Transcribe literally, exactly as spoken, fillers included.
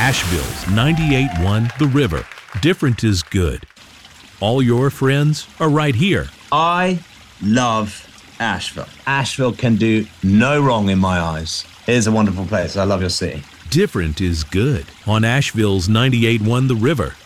Asheville's ninety-eight point one The River. Different is good. All your friends are right here. I love Asheville. Asheville can do no wrong in my eyes. It is a wonderful place. I love your city. Different is good on Asheville's ninety-eight point one The River.